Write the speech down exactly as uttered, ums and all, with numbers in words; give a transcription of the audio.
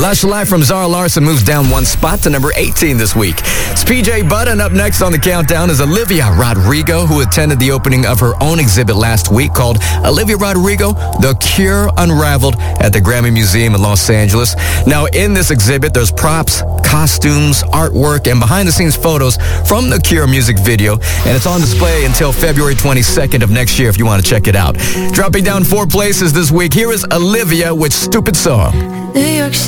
Lush Life from Zara Larsson moves down one spot to number eighteen this week. It's P J Button. Up next on the countdown is Olivia Rodrigo, who attended the opening of her own exhibit last week called Olivia Rodrigo, The Cure Unraveled at the Grammy Museum in Los Angeles. Now, in this exhibit, there's props, costumes, artwork, and behind-the-scenes photos from the Cure music video, and it's on display until February twenty-second of next year if you want to check it out. Dropping down four places this week, here is Olivia with Stupid Song. New York City.